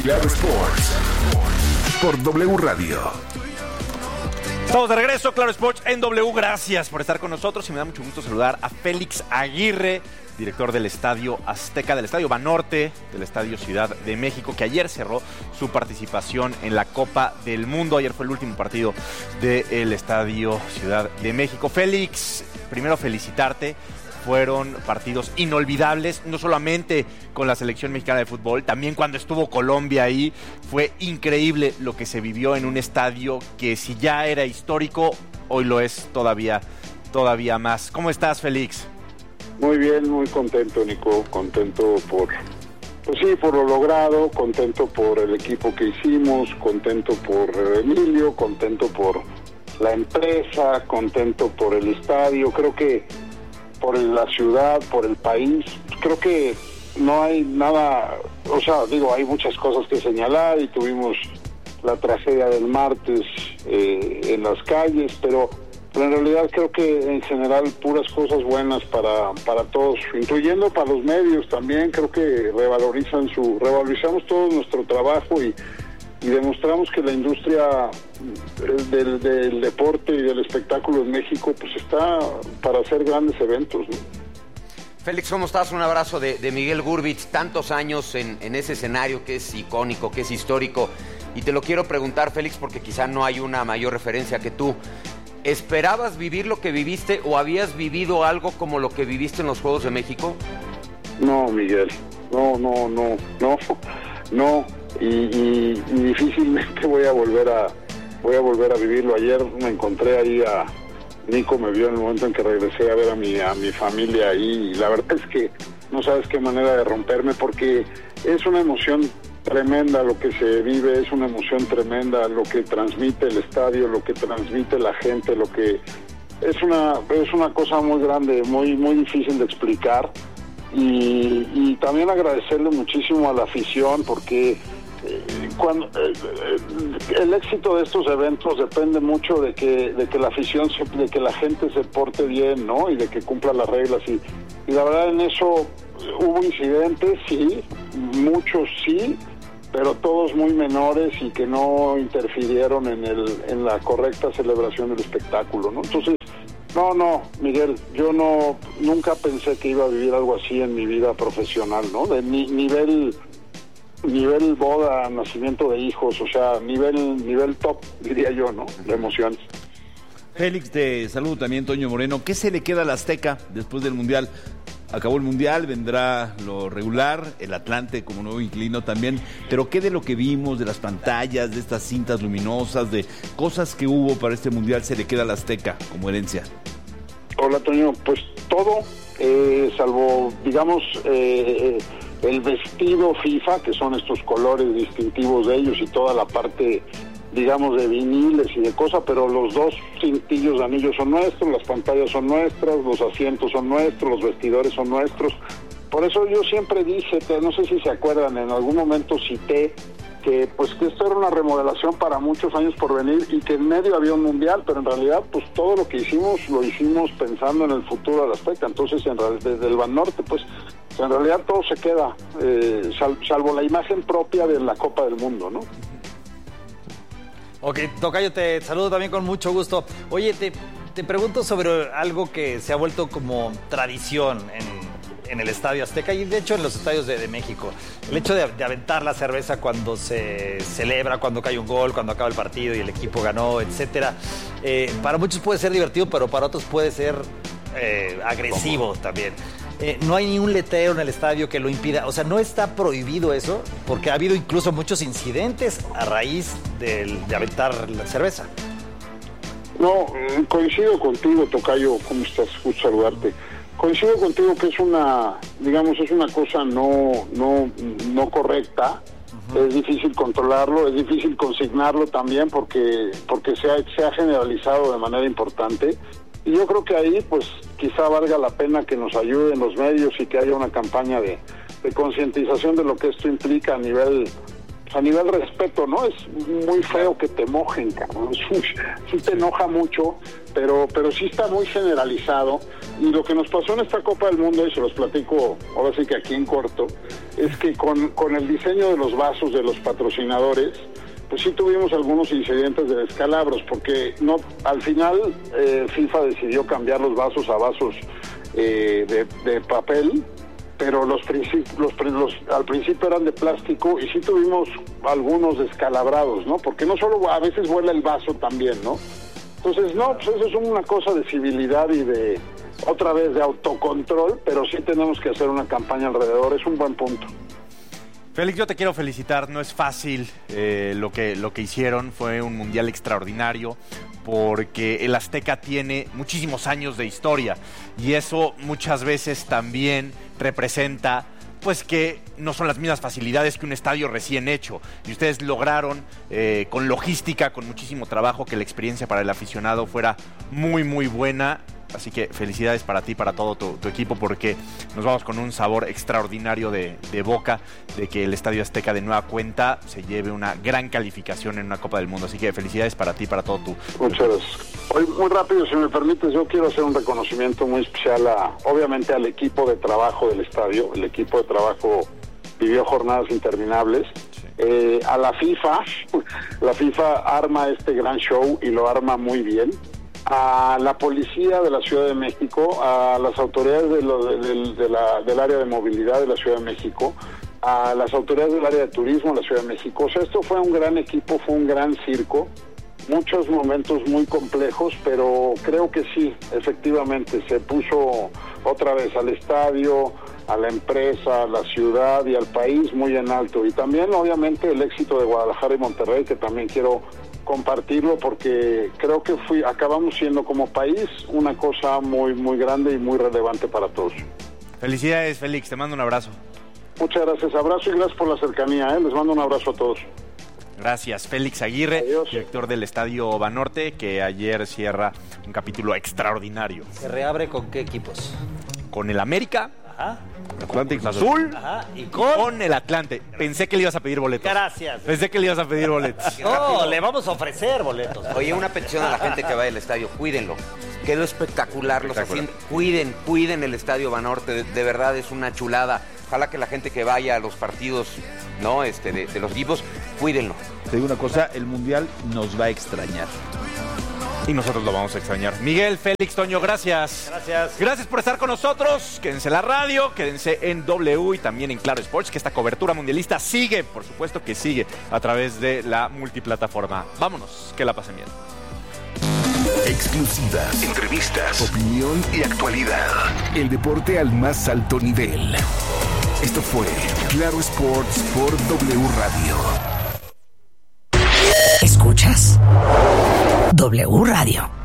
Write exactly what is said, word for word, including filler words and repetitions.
Claro Sports por W Radio. Estamos de regreso, Claro Sports en W. Gracias por estar con nosotros y me da mucho gusto saludar a Félix Aguirre, director del Estadio Azteca, del Estadio Banorte, del Estadio Ciudad de México, que ayer cerró su participación en la Copa del Mundo. Ayer fue el último partido del Estadio Ciudad de México. Félix, primero felicitarte. Fueron partidos inolvidables, no solamente con la selección mexicana de fútbol, también cuando estuvo Colombia ahí. Fue increíble lo que se vivió en un estadio que, si ya era histórico, hoy lo es todavía, todavía más. ¿Cómo estás, Félix? Muy bien, muy contento, Nico, contento por, pues sí, por lo logrado, contento por el equipo que hicimos, contento por Emilio, contento por la empresa, contento por el estadio. Creo que por la ciudad, por el país, creo que no hay nada, o sea, digo, hay muchas cosas que señalar y tuvimos la tragedia del martes eh, en las calles, pero, pero en realidad creo que en general puras cosas buenas para, para todos, incluyendo para los medios también. Creo que revalorizan su, revalorizamos todo nuestro trabajo y y demostramos que la industria del, del deporte y del espectáculo en México pues está para hacer grandes eventos, ¿no? Félix, ¿cómo estás? Un abrazo de, de Miguel Gurbitz, tantos años en, en ese escenario que es icónico, que es histórico, y te lo quiero preguntar, Félix, porque quizá no hay una mayor referencia que tú. ¿Esperabas vivir lo que viviste o habías vivido algo como lo que viviste en los Juegos de México? No, Miguel, no, no, no, no, no. Y, y, y difícilmente voy a volver a voy a volver a vivirlo. Ayer me encontré ahí a Nico, me vio en el momento en que regresé a ver a mi a mi familia ahí, y la verdad es que no sabes qué manera de romperme, porque es una emoción tremenda lo que se vive, es una emoción tremenda lo que transmite el estadio, lo que transmite la gente, lo que es una es una cosa muy grande, muy muy difícil de explicar. Y, y también agradecerle muchísimo a la afición, porque eh, cuando eh, eh, el éxito de estos eventos depende mucho de que de que la afición se, de que la gente se porte bien, ¿no? Y de que cumpla las reglas, y, y la verdad en eso hubo incidentes, sí, muchos sí, pero todos muy menores y que no interfirieron en el en la correcta celebración del espectáculo, ¿no? Entonces, no, no, Miguel, yo no, nunca pensé que iba a vivir algo así en mi vida profesional, ¿no? De ni, nivel, nivel boda, nacimiento de hijos, o sea, nivel, nivel top, diría yo, ¿no? De emociones. Félix, te saludo también, Toño Moreno. ¿Qué se le queda al Azteca después del Mundial? Acabó el Mundial, vendrá lo regular, el Atlante como nuevo inquilino también, pero ¿qué de lo que vimos, de las pantallas, de estas cintas luminosas, de cosas que hubo para este Mundial se le queda al Azteca como herencia? Hola, Toño, pues todo, eh, salvo, digamos, eh, el vestido FIFA, que son estos colores distintivos de ellos, y toda la parte, digamos, de viniles y de cosas, pero los dos cintillos de anillos son nuestros, las pantallas son nuestras, los asientos son nuestros, los vestidores son nuestros. Por eso yo siempre dije, no sé si se acuerdan, en algún momento cité que pues que esto era una remodelación para muchos años por venir y que en medio había un mundial, pero en realidad pues todo lo que hicimos lo hicimos pensando en el futuro de la Azteca. Entonces, en realidad, desde el Banorte, pues en realidad todo se queda, eh, sal, salvo la imagen propia de la Copa del Mundo, ¿no? Ok, Tocayo, te saludo también con mucho gusto. Oye, te, te pregunto sobre algo que se ha vuelto como tradición en, en el Estadio Azteca y de hecho en los estadios de, de México. El hecho de, de aventar la cerveza cuando se celebra, cuando cae un gol, cuando acaba el partido y el equipo ganó, etcétera. Eh, para muchos puede ser divertido, pero para otros puede ser eh, agresivo también. Eh, no hay ni un letrero en el estadio que lo impida. O sea, no está prohibido eso, porque ha habido incluso muchos incidentes a raíz del, de aventar la cerveza. No, coincido contigo, Tocayo. ¿Cómo estás? Gusto saludarte. Coincido contigo que es una, digamos, es una cosa no, no, no correcta. Uh-huh. Es difícil controlarlo, es difícil consignarlo también porque, porque se ha, se ha generalizado de manera importante. Y yo creo que ahí, pues, quizá valga la pena que nos ayuden los medios y que haya una campaña de, de concientización de lo que esto implica a nivel, a nivel respeto, ¿no? Es muy feo que te mojen, cabrón. Sí, sí te enoja mucho, pero pero sí está muy generalizado. Y lo que nos pasó en esta Copa del Mundo, y se los platico ahora sí que aquí en corto, es que con, con el diseño de los vasos de los patrocinadores, pues sí tuvimos algunos incidentes de descalabros, porque no al final eh, FIFA decidió cambiar los vasos a vasos eh, de, de papel, pero los, los, los al principio eran de plástico y sí tuvimos algunos descalabrados, ¿no? Porque no solo a veces vuela el vaso también, ¿no? Entonces, no, pues eso es una cosa de civilidad y de, otra vez, de autocontrol, pero sí tenemos que hacer una campaña alrededor, es un buen punto. Félix, yo te quiero felicitar, no es fácil eh, lo que, lo que hicieron, fue un mundial extraordinario, porque el Azteca tiene muchísimos años de historia y eso muchas veces también representa pues que no son las mismas facilidades que un estadio recién hecho, y ustedes lograron eh, con logística, con muchísimo trabajo, que la experiencia para el aficionado fuera muy muy buena. Así que felicidades para ti, para todo tu, tu equipo, porque nos vamos con un sabor extraordinario de, de boca de que el Estadio Azteca de nueva cuenta se lleve una gran calificación en una Copa del Mundo. Así que felicidades para ti, para todo tu... Muchas gracias. Hoy, muy rápido, si me permites, yo quiero hacer un reconocimiento muy especial, a, obviamente al equipo de trabajo del estadio. El equipo de trabajo vivió jornadas interminables. Sí. Eh, a la FIFA, la FIFA arma este gran show y lo arma muy bien. A la policía de la Ciudad de México, a las autoridades de lo, de, de, de la, del área de movilidad de la Ciudad de México, a las autoridades del área de turismo de la Ciudad de México. O sea, esto fue un gran equipo, fue un gran circo, muchos momentos muy complejos, pero creo que sí, efectivamente, se puso otra vez al estadio, a la empresa, a la ciudad y al país muy en alto. Y también, obviamente, el éxito de Guadalajara y Monterrey, que también quiero compartirlo, porque creo que fui, acabamos siendo como país una cosa muy muy grande y muy relevante para todos. Felicidades, Félix, te mando un abrazo. Muchas gracias, abrazo y gracias por la cercanía, ¿eh? Les mando un abrazo a todos. Gracias, Félix Aguirre, Adiós. Director del Estadio Banorte, que ayer cierra un capítulo extraordinario. ¿Se reabre con qué equipos? Con el América, Ajá. Atlántico Azul, Ajá. ¿Y con? con el Atlante. Pensé que le ibas a pedir boletos. Gracias. Pensé que le ibas a pedir boletos. No, le vamos a ofrecer boletos. Oye, una petición a la gente que vaya al estadio, cuídenlo. Quedó espectacular, los Espectacular. haciendo. Cuiden, cuiden el Estadio Banorte, de, de verdad es una chulada. Ojalá que la gente que vaya a los partidos, ¿no? Este, de, de los equipos, cuídenlo. Te digo una cosa, el Mundial nos va a extrañar. Y nosotros lo vamos a extrañar. Miguel, Félix, Toño, gracias. Gracias. Gracias por estar con nosotros. Quédense en la radio, quédense en W y también en Claro Sports, que esta cobertura mundialista sigue, por supuesto que sigue, a través de la multiplataforma. Vámonos, que la pasen bien. Exclusivas, entrevistas, opinión y actualidad. El deporte al más alto nivel. Esto fue Claro Sports por W Radio. ¿Escuchas? W Radio.